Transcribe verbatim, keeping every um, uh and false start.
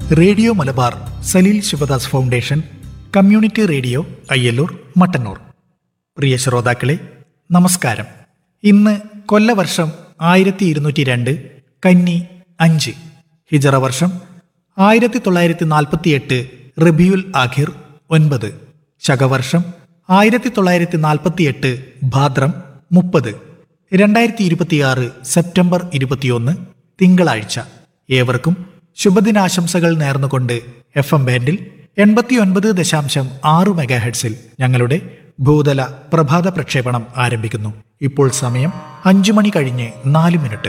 Radio Malabar Saleel Sivadas foundation community radio Ayyallur Mattannur. പ്രിയ ശ്രോതാക്കളെ, നമസ്കാരം. ഇന്ന് കൊല്ലവർഷം ആയിരത്തി ഇരുന്നൂറ്റി രണ്ട് കന്നി അഞ്ച്, ഹിജറ വർഷം ആയിരത്തി തൊള്ളായിരത്തി നാൽപ്പത്തി എട്ട് റബിയുൽ ആഖിർ ഒൻപത്, ശകവർഷം ആയിരത്തി തൊള്ളായിരത്തി നാൽപ്പത്തി എട്ട് ഭാദ്രം മുപ്പത്, രണ്ടായിരത്തി ഇരുപത്തിയാറ് സെപ്റ്റംബർ ഇരുപത്തിയൊന്ന് തിങ്കളാഴ്ച. ഏവർക്കും ശുഭദിനാശംസകൾ നേർന്നുകൊണ്ട് എഫ് എം ബാൻഡിൽ എൺപത്തി ഒൻപത് ദശാംശം ആറ് മെഗാ ഹെഡ്സിൽ ഞങ്ങളുടെ ഭൂതല പ്രഭാത പ്രക്ഷേപണം ആരംഭിക്കുന്നു. ഇപ്പോൾ സമയം അഞ്ചു മണി കഴിഞ്ഞ് നാല് മിനിറ്റ്.